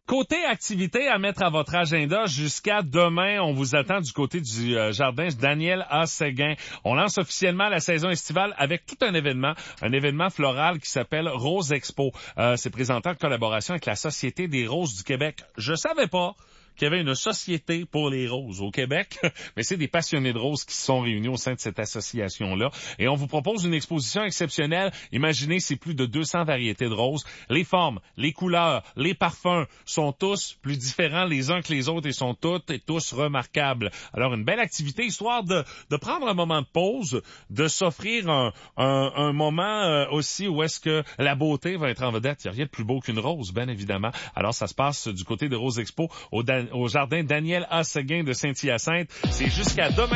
Côté activité à mettre à votre agenda jusqu'à demain, on vous attend du côté du jardin Daniel A. Séguin. On lance officiellement la saison estivale avec tout un événement floral qui s'appelle Rose Expo. C'est présenté en collaboration avec la Société des Roses du Québec. Je savais pas qu'il y avait une société pour les roses au Québec, mais c'est des passionnés de roses qui se sont réunis au sein de cette association-là. Et on vous propose une exposition exceptionnelle. Imaginez, c'est plus de 200 variétés de roses. Les formes, les couleurs, les parfums sont tous plus différents les uns que les autres et sont toutes et tous remarquables. Alors, une belle activité, histoire de prendre un moment de pause, de s'offrir un moment aussi où est-ce que la beauté va être en vedette. Il n'y a rien de plus beau qu'une rose, bien évidemment. Alors, ça se passe du côté de Rose Expo au jardin Daniel A. Séguin de Saint-Hyacinthe. C'est jusqu'à demain.